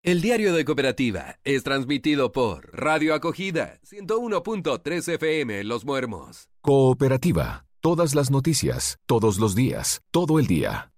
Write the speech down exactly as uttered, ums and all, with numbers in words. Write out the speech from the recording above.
El Diario de Cooperativa es transmitido por Radio Acogida, ciento uno punto tres F M Los Muermos. Cooperativa, todas las noticias, todos los días, todo el día.